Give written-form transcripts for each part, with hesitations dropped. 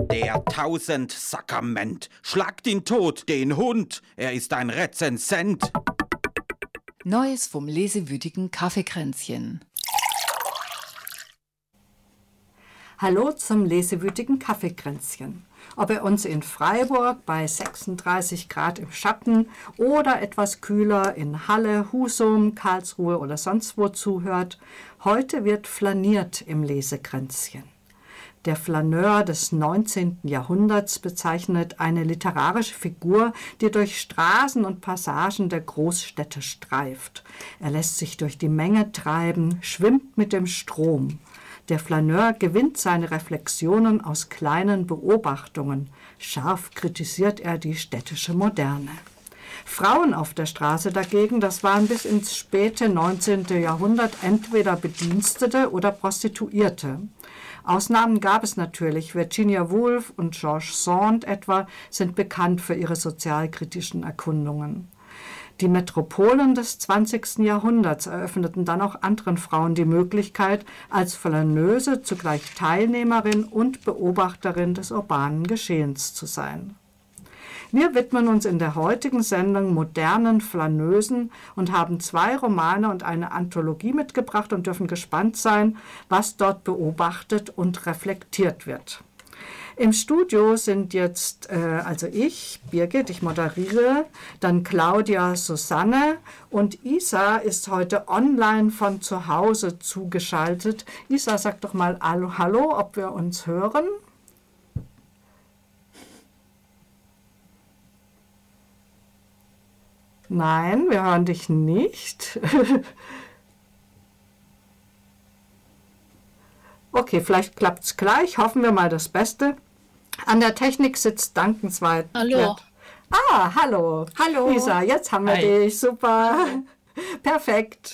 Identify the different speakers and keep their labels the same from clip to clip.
Speaker 1: Der Tausendsakrament. Schlagt ihn tot, den Hund. Er ist ein Rezensent.
Speaker 2: Neues vom lesewütigen Kaffeekränzchen.
Speaker 3: Hallo zum lesewütigen Kaffeekränzchen. Ob ihr uns in Freiburg bei 36 Grad im Schatten oder etwas kühler in Halle, Husum, Karlsruhe oder sonst wo zuhört, heute wird flaniert im Lesekränzchen. Der Flaneur des 19. Jahrhunderts bezeichnet eine literarische Figur, die durch Straßen und Passagen der Großstädte streift. Er lässt sich durch die Menge treiben, schwimmt mit dem Strom. Der Flaneur gewinnt seine Reflexionen aus kleinen Beobachtungen. Scharf kritisiert er die städtische Moderne. Frauen auf der Straße dagegen, das waren bis ins späte 19. Jahrhundert entweder Bedienstete oder Prostituierte. Ausnahmen gab es natürlich. Virginia Woolf und George Sand etwa sind bekannt für ihre sozialkritischen Erkundungen. Die Metropolen des 20. Jahrhunderts eröffneten dann auch anderen Frauen die Möglichkeit, als Flaneuse zugleich Teilnehmerin und Beobachterin des urbanen Geschehens zu sein. Wir widmen uns in der heutigen Sendung modernen Flaneusen und haben 2 Romane und eine Anthologie mitgebracht und dürfen gespannt sein, was dort beobachtet und reflektiert wird. Im Studio sind jetzt also ich, Birgit, ich moderiere, dann Claudia, Susanne und Isa ist heute online von zu Hause zugeschaltet. Isa, sag doch mal Hallo, ob wir uns hören. Nein, wir hören dich nicht. Okay, vielleicht klappt es gleich. Hoffen wir mal das Beste. An der Technik sitzt dankenswert.
Speaker 4: Hallo.
Speaker 3: Hallo.
Speaker 4: Hallo.
Speaker 3: Isa, jetzt haben wir dich. Super. Perfekt.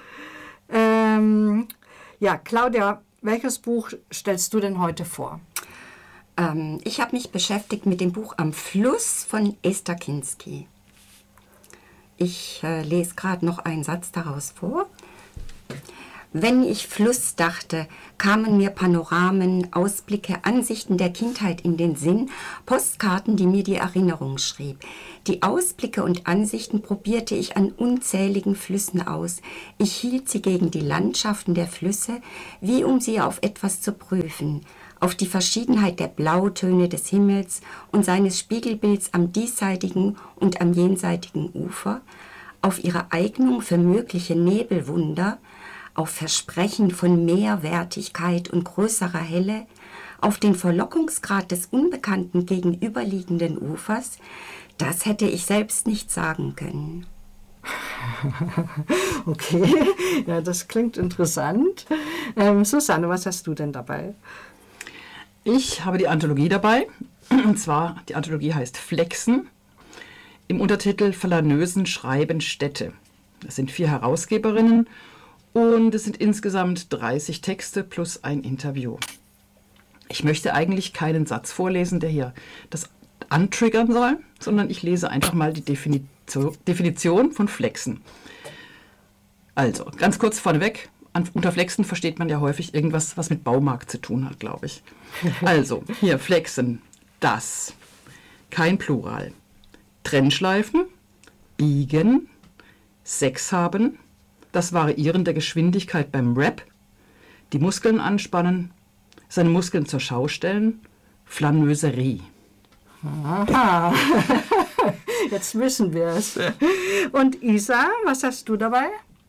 Speaker 3: Ja, Claudia, welches Buch stellst du denn heute vor?
Speaker 4: Ich habe mich beschäftigt mit dem Buch Am Fluss von Esther Kinsky. Ich lese gerade noch einen Satz daraus vor. Wenn ich Fluss dachte, kamen mir Panoramen, Ausblicke, Ansichten der Kindheit in den Sinn, Postkarten, die mir die Erinnerung schrieb. Die Ausblicke und Ansichten probierte ich an unzähligen Flüssen aus. Ich hielt sie gegen die Landschaften der Flüsse, wie um sie auf etwas zu prüfen, auf die Verschiedenheit der Blautöne des Himmels und seines Spiegelbilds am diesseitigen und am jenseitigen Ufer, auf ihre Eignung für mögliche Nebelwunder, auf Versprechen von Mehrwertigkeit und größerer Helle, auf den Verlockungsgrad des unbekannten gegenüberliegenden Ufers, das hätte ich selbst nicht sagen können.
Speaker 3: Okay, ja, das klingt interessant. Susanne, was hast du denn dabei?
Speaker 5: Ich habe die Anthologie dabei, und zwar, die Anthologie heißt Flexen, im Untertitel Flaneusen schreiben Städte. Das sind 4 Herausgeberinnen und es sind insgesamt 30 Texte plus ein Interview. Ich möchte eigentlich keinen Satz vorlesen, der hier das antriggern soll, sondern ich lese einfach mal die Definition von Flexen. Also, ganz kurz vorneweg, unter Flexen versteht man ja häufig irgendwas, was mit Baumarkt zu tun hat, glaube ich. Also, hier Flexen, das, kein Plural. Trennschleifen, biegen, Sex haben, das Variieren der Geschwindigkeit beim Rap, die Muskeln anspannen, seine Muskeln zur Schau stellen, Flaneuserie.
Speaker 3: Aha, jetzt wissen wir es. Und Isa, was hast du dabei?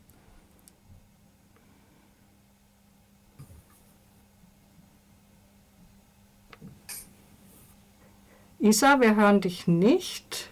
Speaker 3: Isa, wir hören dich nicht.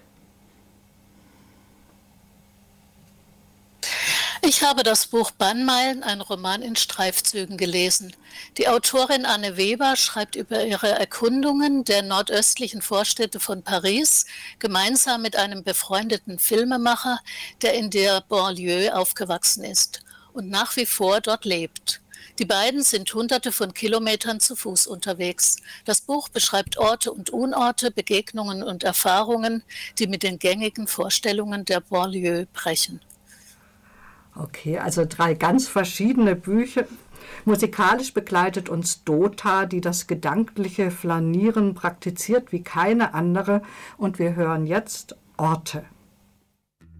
Speaker 6: Ich habe das Buch Bannmeilen, ein Roman in Streifzügen, gelesen. Die Autorin Anne Weber schreibt über ihre Erkundungen der nordöstlichen Vorstädte von Paris, gemeinsam mit einem befreundeten Filmemacher, der in der Banlieue aufgewachsen ist und nach wie vor dort lebt. Die beiden sind Hunderte von Kilometern zu Fuß unterwegs. Das Buch beschreibt Orte und Unorte, Begegnungen und Erfahrungen, die mit den gängigen Vorstellungen der Banlieue brechen.
Speaker 3: Okay, also 3 ganz verschiedene Bücher. Musikalisch begleitet uns Dota, die das gedankliche Flanieren praktiziert wie keine andere. Und wir hören jetzt Orte.